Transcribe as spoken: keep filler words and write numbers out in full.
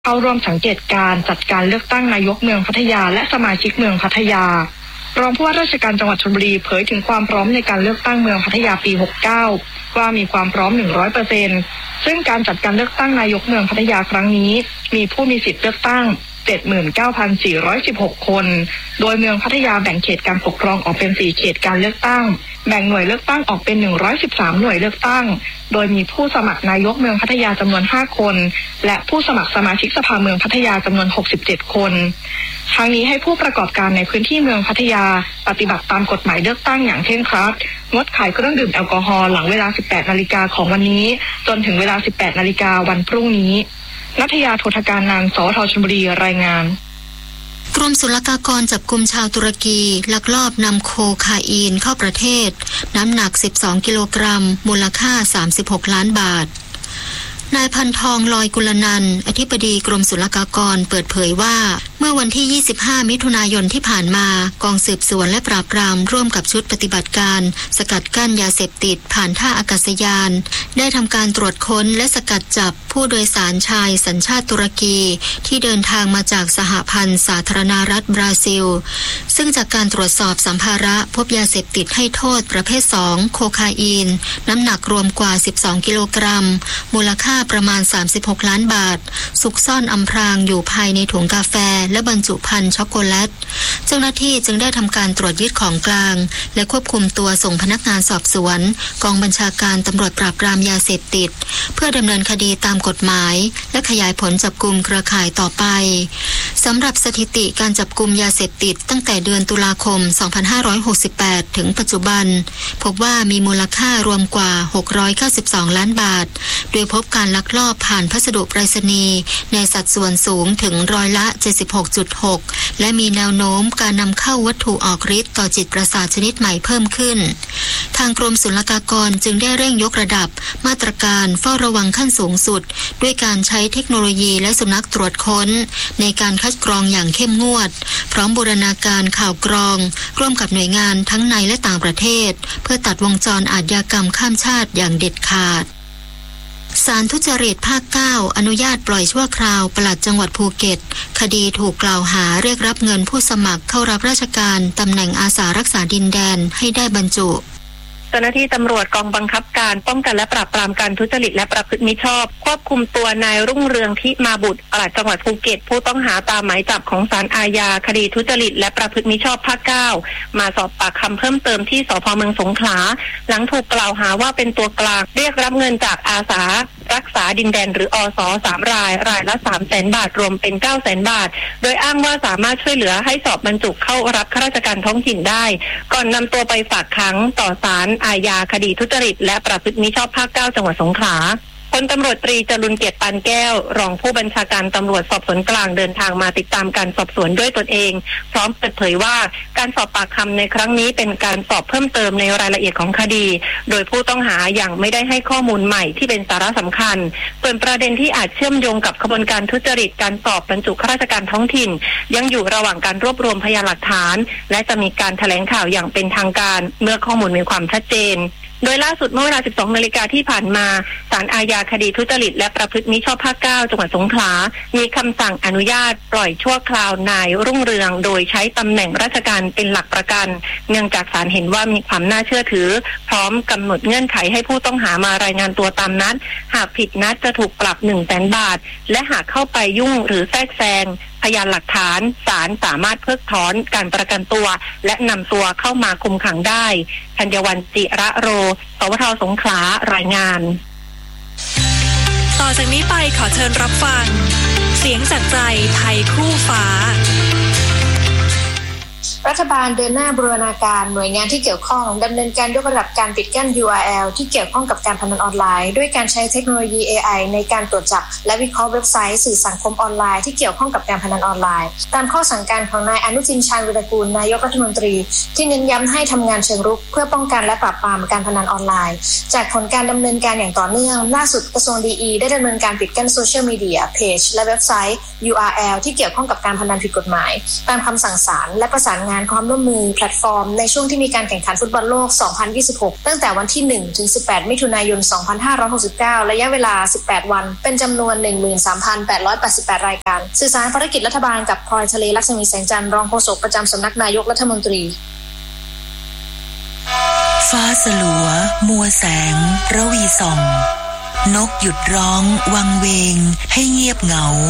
เข้าร่วมสังเกตการจัดการเลือกตั้งนายกเมืองพัทยาและสมาชิกเมืองพัทยารองผู้ว่าราชการจังหวัดชลบุรีเผยถึงความพร้อมในการเลือกตั้งเมืองพัทยาปีหกสิบเก้าว่ามีความพร้อม หนึ่งร้อยเปอร์เซ็นต์ ซึ่งการจัดการเลือกตั้งนายกเมืองพัทยาครั้งนี้มีผู้มีสิทธิ์เลือกตั้ง เจ็ดหมื่นเก้าพันสี่ร้อยสิบหก คนโดยเมืองพัทยาแบ่งเขตการปกครองออกเป็นสี่เขตการเลือกตั้งแบ่งหน่วยเลือกตั้งออกเป็นหนึ่งร้อยสิบสามหน่วยเลือกตั้งโดยมีผู้สมัครนายกเมืองพัทยาจำนวนห้าคนและผู้สมัครสมาชิกสภาเมืองพัทยาจำนวนหกสิบเจ็ดคนทางนี้ให้ผู้ประกอบการในพื้นที่เมืองพัทยาปฏิบัติตามกฎหมายเลือกตั้งอย่างเคร่งครัดงดขายเครื่องดื่มแอลกอฮอล์หลังเวลา สิบแปดนาฬิกา ของวันนี้จนถึงเวลา สิบแปดนาฬิกา วันพรุ่งนี้ณัฐยา โททการนันท์ สวท ชลบุรีรายงานกรมศุลกากรจับกุมชาวตุรกีลักลอบนำโคคาอีนเข้าประเทศน้ำหนักสิบสองกิโลกรัมมูลค่าสามสิบหกล้านบาทนายพันทองลอยกุลนันท์อธิบดีกรมศุลกากรเปิดเผยว่าเมื่อวันที่ยี่สิบห้ามิถุนายนที่ผ่านมากองสืบสวนและปราบปรามร่วมกับชุดปฏิบัติการสกัดกั้นยาเสพติดผ่านท่าอากาศยานได้ทำการตรวจค้นและสกัดจับผู้โดยสารชายสัญชาติตุรกีที่เดินทางมาจากสหพันธ์สาธารณรัฐบราซิลซึ่งจากการตรวจสอบสัมภาระพบยาเสพติดให้โทษประเภทสองโคคาอีนน้ำหนักรวมกว่าสิบสองกิโลกรัมมูลค่าประมาณสามสิบหกล้านบาทซุกซ่อนอำพรางอยู่ภายในถุงกาแฟและบรรจุภัณฑ์ช็อกโกแลตเจ้าหน้าที่จึงได้ทำการตรวจยึดของกลางและควบคุมตัวส่งพนักงานสอบสวนกองบัญชาการตำรวจปราบปรามยาเสพติดเพื่อดำเนินคดีตามกฎหมายและขยายผลจับกุมเครือข่ายต่อไปสำหรับสถิติการจับกุมยาเสพติดตั้งแต่เดือนตุลาคมสองพันห้าร้อยหกสิบแปดถึงปัจจุบันพบว่ามีมูลค่ารวมกว่าหกร้อยเก้าสิบสองล้านบาทโดยพบการลักลอบผ่านพัสดุไปรษณีย์ในสัดส่วนสูงถึงร้อยละ เจ็ดสิบหกจุดหก และมีแนวโน้มการนำเข้าวัตถุออกฤทธิ์ต่อจิตประสาทชนิดใหม่เพิ่มขึ้นทางกรมศุลกากรจึงได้เร่งยกระดับมาตรการเฝ้าระวังขั้นสูงสุดด้วยการใช้เทคโนโลยีและสุนัขตรวจค้นในการคัดกรองอย่างเข้มงวดพร้อมบูรณาการข่าวกรองร่วมกับหน่วยงานทั้งในและต่างประเทศเพื่อตัดวงจรอาชญากรรมข้ามชาติอย่างเด็ดขาดศาลทุจริตภาคเก้าอนุญาตปล่อยชั่วคราวปลัดจังหวัดภูเก็ตคดีถูกกล่าวหาเรียกรับเงินผู้สมัครเข้ารับราชการตำแหน่งอาสารักษาดินแดนให้ได้บรรจุเจ้าหน้าที่ตำรวจกองบังคับการป้องกันและปราบปรามการทุจริตและประพฤติมิชอบควบคุมตัวนายรุ่งเรืองทิมาบุตรปลัดจังหวัดภูเก็ตผู้ต้องหาตามหมายจับของศาลอาญาคดีทุจริตและประพฤติมิชอบภาคเก้ามาสอบปากคำเพิ่มเติมที่สภ.เมืองสงขลาหลังถูกกล่าวหาว่าเป็นตัวกลางเรียกรับเงินจากอาสารักษาดินแดนหรืออส.สามรายรายละ สามแสนบาทรวมเป็น เก้าแสนบาทโดยอ้างว่าสามารถช่วยเหลือให้สอบบรรจุเข้ารับข้าราชการท้องถิ่นได้ก่อนนำตัวไปฝากขังต่อศาลอาญาคดีทุจริตและประพฤติมิชอบภาคเก้าจังหวัดสงขลาพลตำรวจตรีจรุนเกียรติปานแก้วรองผู้บัญชาการตำรวจสอบสวนกลางเดินทางมาติดตามการสอบสวนด้วยตนเองพร้อมเปิดเผยว่าการสอบปากคำในครั้งนี้เป็นการสอบเพิ่มเติมในรายละเอียดของคดีโดยผู้ต้องหาอย่างไม่ได้ให้ข้อมูลใหม่ที่เป็นสาระสำคัญส่วนประเด็นที่อาจเชื่อมโยงกับขบวนการทุจริตการสอบบรรจุข้าราชการท้องถิ่นยังอยู่ระหว่างการรวบรวมพยานหลักฐานและจะมีการแถลงข่าวอย่างเป็นทางการเมื่อข้อมูลมีความชัดเจนโดยล่าสุดเมื่อเวลา สิบสองนาฬิกา ที่ผ่านมาศาลอาญาคดีทุจริตและประพฤติมิชอบภาคเก้าจังหวัดสงขลามีคำสั่งอนุญาตปล่อยชั่วคราวนายรุ่งเรืองโดยใช้ตำแหน่งราชการเป็นหลักประกันเนื่องจากศาลเห็นว่ามีความน่าเชื่อถือพร้อมกำหนดเงื่อนไขให้ผู้ต้องหามารายงานตัวตามนัดหากผิดนัดจะถูกปรับ หนึ่งแสนบาทและหากเข้าไปยุ่งหรือแทรกแซงพยานหลักฐานศาลสามารถเพิกถอนการประกันตัวและนำตัวเข้ามาคุมขังได้ธัญวรรณจิระโรสวทสงขลารายงานต่อจากนี้ไปขอเชิญรับฟังเสียงจากใจไทยคู่ฟ้ารัฐบาลเดินหน้าบูรณาการหน่วยงานที่เกี่ยวข้องดำเนินการยกระดับการปิดกั้น ยู อาร์ แอล ที่เกี่ยวข้องกับการพนันออนไลน์ด้วยการใช้เทคโนโลยี เอ ไอ ในการตรวจจับและวิเคราะห์เว็บไซต์สื่อสังคมออนไลน์ที่เกี่ยวข้องกับการพนันออนไลน์ตามข้อสั่งการของนายอนุทินชาญวิรากูลนายกรัฐมนตรีที่เน้นย้ำให้ทำงานเชิงรุกเพื่อป้องกันและปราบปรามการพนันออนไลน์จากผลการดำเนินการอย่างต่อเนื่องล่าสุดกระทรวงดี อี ได้ดำเนินการปิดกั้นโซเชียลมีเดียเพจและเว็บไซต์ ยู อาร์ แอล ที่เกี่ยวข้องกับการพนันผิดกฎหมายตามคำสั่งศาลและประสานงงานความร่วมมือแพลตฟอร์มในช่วงที่มีการแข่งขันฟุตบอลโลก สองพันยี่สิบหก ตั้งแต่วันที่หนึ่งถึงสิบแปดมิถุนายน สองพันห้าร้อยหกสิบเก้า ระยะเวลาสิบแปดวันเป็นจำนวน หนึ่งหมื่นสามพันแปดร้อยแปดสิบแปด รายการสื่อสารภารกิจรัฐบาลกับพลอยทะเลลักษมีแสงจันทร์รองโฆษกประจำสำนักนายกรัฐมนตรีฟ้าสลัวมัวแสงระวีส่องนกหยุดร้องวังเวงให้เงียบเหงา